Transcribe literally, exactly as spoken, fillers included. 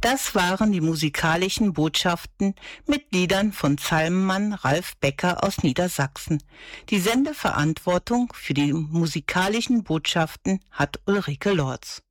Das waren die musikalischen Botschaften mit Liedern von Psalmenmann Ralf Becker aus Niedersachsen. Die Sendeverantwortung für die musikalischen Botschaften hat Ulrike Lorz.